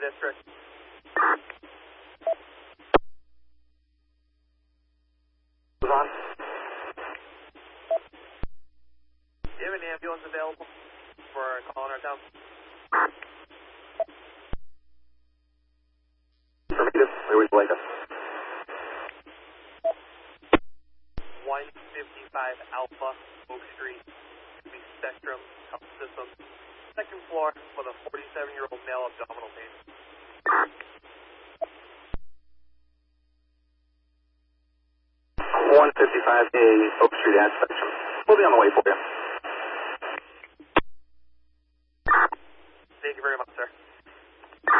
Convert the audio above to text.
the district. On. Do you have an ambulance available for calling our town? Affirmative. Where would you like us? 155 Alpha, Oak Street, Spectrum Health System, second floor for the 47-year-old male abdominal pain. A 155A Oak Street at Spectrum. We'll be on the way for you.